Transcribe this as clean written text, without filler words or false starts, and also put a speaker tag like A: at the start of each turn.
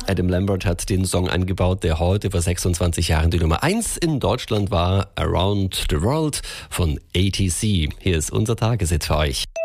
A: Adam Lambert hat den Song eingebaut, der heute vor 26 Jahren die Nummer 1 in Deutschland war. Around the World von ATC. Hier ist unser Tageshit für euch.